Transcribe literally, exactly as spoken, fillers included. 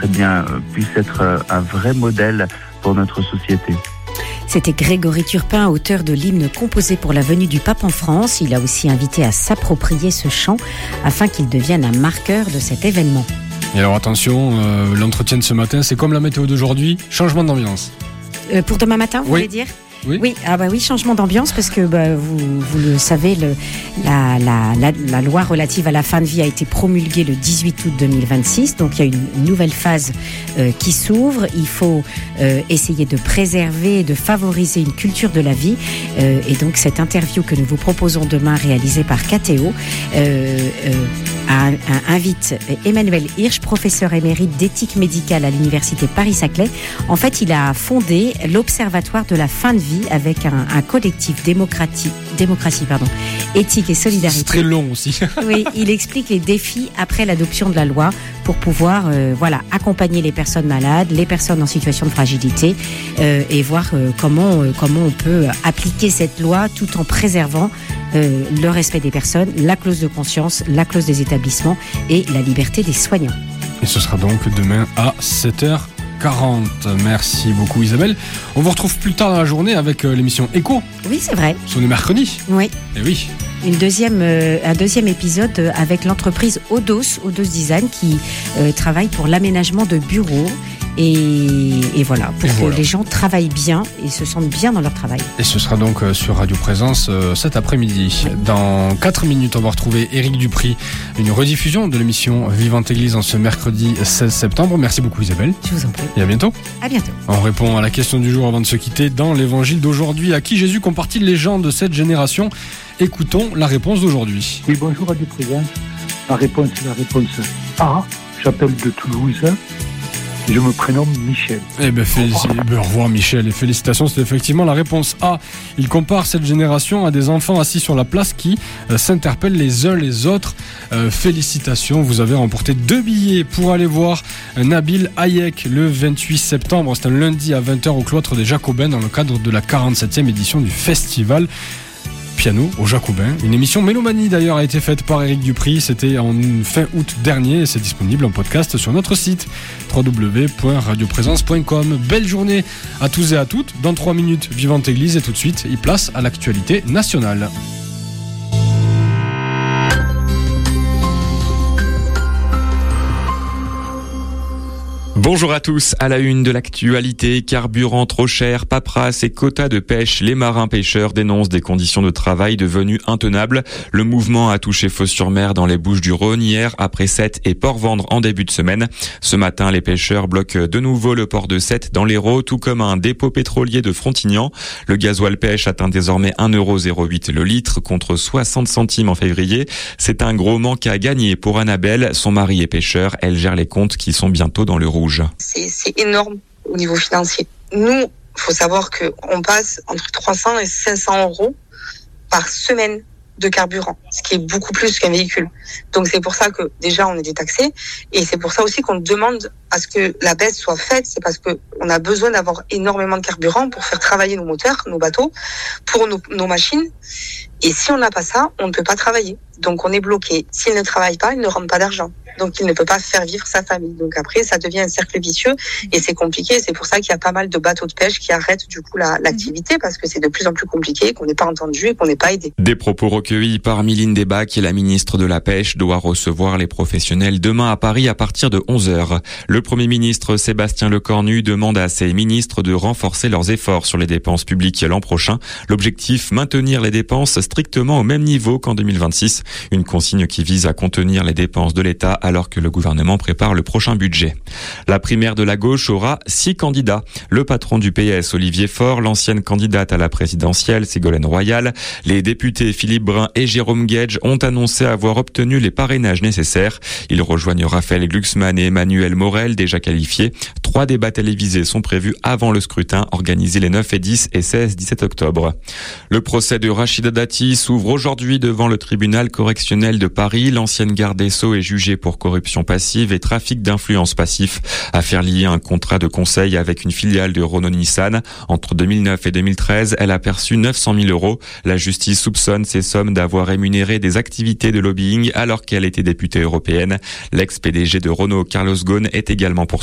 eh bien, puisse être un vrai modèle pour notre société. C'était Grégory Turpin, auteur de l'hymne composé pour la venue du pape en France. Il a aussi invité à s'approprier ce chant afin qu'il devienne un marqueur de cet événement. Et alors attention, euh, l'entretien de ce matin, c'est comme la météo d'aujourd'hui, changement d'ambiance. Euh, pour demain matin, vous oui. voulez dire ? Oui. Oui, ah bah oui, changement d'ambiance parce que bah, vous, vous le savez, le, la, la, la, la loi relative à la fin de vie a été promulguée le dix-huit août deux mille vingt-six. Donc il y a une nouvelle phase euh, qui s'ouvre. Il faut euh, essayer de préserver et de favoriser une culture de la vie. Euh, et donc cette interview que nous vous proposons demain, réalisée par K T O, euh, euh, a, a, invite Emmanuel Hirsch, professeur émérite d'éthique médicale à l'université Paris-Saclay. En fait, il a fondé l'Observatoire de la fin de vie avec un, un collectif démocratie, démocratie pardon, éthique et solidarité. C'est très long aussi. Oui, il explique les défis après l'adoption de la loi pour pouvoir euh, voilà, accompagner les personnes malades, les personnes en situation de fragilité euh, et voir euh, comment, euh, comment on peut appliquer cette loi tout en préservant euh, le respect des personnes, la clause de conscience, la clause des établissements et la liberté des soignants. Et ce sera donc demain à sept heures quarante. Merci beaucoup Isabelle. On vous retrouve plus tard dans la journée avec euh, l'émission Écho. Oui, c'est vrai. On est mercredi. Oui. Et oui. Une deuxième, euh, un deuxième épisode avec l'entreprise Odos, Odos Design, qui euh, travaille pour l'aménagement de bureaux. Et, et voilà, pour et que voilà. les gens travaillent bien et se sentent bien dans leur travail. Et ce sera donc sur Radio Présence euh, cet après-midi. Oui. Dans quatre minutes, on va retrouver Éric Dupri, une rediffusion de l'émission Vivante Église en ce mercredi seize septembre. Merci beaucoup Isabelle. Je vous en prie. Et à bientôt. À bientôt. On répond à la question du jour avant de se quitter dans l'évangile d'aujourd'hui. À qui Jésus compare-t-il les gens de cette génération ? Écoutons la réponse d'aujourd'hui. Oui, bonjour Radio Présence. La réponse est la réponse A. J'appelle de Toulouse. Je me prénomme Michel. Eh ben, félici- ben, au revoir Michel et félicitations, c'est effectivement la réponse A. Il compare cette génération à des enfants assis sur la place qui euh, s'interpellent les uns les autres. Euh, félicitations, vous avez remporté deux billets pour aller voir Nabil Hayek le vingt-huit septembre. C'est un lundi à vingt heures au cloître des Jacobins dans le cadre de la quarante-septième édition du festival Piano aux Jacobins. Une émission Mélomanie d'ailleurs a été faite par Éric Dupri. C'était en fin août dernier et c'est disponible en podcast sur notre site w w w point radio présence point com. Belle journée à tous et à toutes. Dans trois minutes, Vivante Église et tout de suite, il place à l'actualité nationale. Bonjour à tous, à la une de l'actualité, carburant trop cher, paperasse et quotas de pêche, les marins pêcheurs dénoncent des conditions de travail devenues intenables. Le mouvement a touché Fos-sur-Mer dans les Bouches-du-Rhône hier, après Sète et Port-Vendre en début de semaine. Ce matin, les pêcheurs bloquent de nouveau le port de Sète dans l'Hérault, tout comme un dépôt pétrolier de Frontignan. Le gasoil pêche atteint désormais un euro zéro huit le litre contre soixante centimes en février. C'est un gros manque à gagner pour Annabelle. Son mari est pêcheur, elle gère les comptes qui sont bientôt dans le rouge. C'est, c'est énorme au niveau financier. Nous, il faut savoir qu'on passe entre trois cents et cinq cents euros par semaine de carburant, ce qui est beaucoup plus qu'un véhicule. Donc c'est pour ça que déjà on est détaxé et c'est pour ça aussi qu'on demande à ce que la baisse soit faite. C'est parce que on a besoin d'avoir énormément de carburant pour faire travailler nos moteurs, nos bateaux, pour nos, nos machines. Et si on n'a pas ça, on ne peut pas travailler. Donc on est bloqué. S'il ne travaille pas, il ne rentre pas d'argent. Donc il ne peut pas faire vivre sa famille. Donc après, ça devient un cercle vicieux et c'est compliqué. C'est pour ça qu'il y a pas mal de bateaux de pêche qui arrêtent du coup la, l'activité parce que c'est de plus en plus compliqué, qu'on n'est pas entendu et qu'on n'est pas aidé. Des propos recueillis par Mylène Debat, qui est la ministre de la Pêche, doit recevoir les professionnels demain à Paris à partir de onze heures. Le Premier ministre Sébastien Lecornu demande à ses ministres de renforcer leurs efforts sur les dépenses publiques l'an prochain. L'objectif, maintenir les dépenses strictement au même niveau qu'en deux mille vingt-six. Une consigne qui vise à contenir les dépenses de l'État alors que le gouvernement prépare le prochain budget. La primaire de la gauche aura six candidats. Le patron du P S, Olivier Faure, l'ancienne candidate à la présidentielle, Ségolène Royal, les députés Philippe Brun et Jérôme Guedj ont annoncé avoir obtenu les parrainages nécessaires. Ils rejoignent Raphaël Glucksmann et Emmanuel Morel, déjà qualifiés. Trois débats télévisés sont prévus avant le scrutin, organisé les neuf et dix et seize dix-sept octobre. Le procès de Rachida Dati s'ouvre aujourd'hui devant le tribunal correctionnel de Paris. L'ancienne garde des Sceaux est jugée pour corruption passive et trafic d'influence passif. Affaire liée à un contrat de conseil avec une filiale de Renault-Nissan. Entre deux mille neuf et deux mille treize, elle a perçu neuf cent mille euros. La justice soupçonne ces sommes d'avoir rémunéré des activités de lobbying alors qu'elle était députée européenne. L'ex-P D G de Renault, Carlos Ghosn, est également poursuivi.